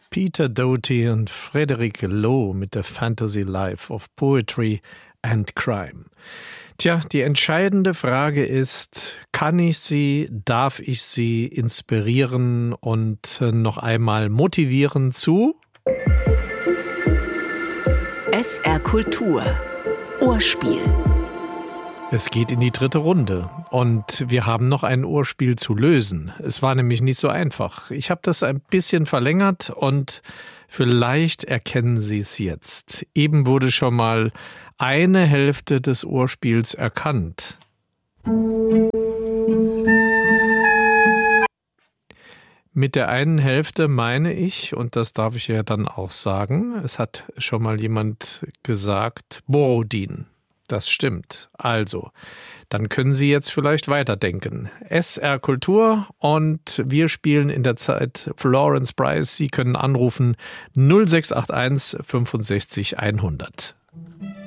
Peter Doty und Frederick Lowe mit der Fantasy Life of Poetry and Crime. Tja, die entscheidende Frage ist, kann ich Sie, darf ich Sie inspirieren und noch einmal motivieren zu? SR Kultur Ohrspiel. Es geht in die dritte Runde und wir haben noch ein Ohrspiel zu lösen. Es war nämlich nicht so einfach. Ich habe das ein bisschen verlängert und vielleicht erkennen Sie es jetzt. Eben wurde schon mal eine Hälfte des Ohrspiels erkannt. Mit der einen Hälfte meine ich, und das darf ich ja dann auch sagen, es hat schon mal jemand gesagt, Borodin. Das stimmt. Also, dann können Sie jetzt vielleicht weiterdenken. SR Kultur und wir spielen in der Zeit Florence Price. Sie können anrufen 0681 65 100.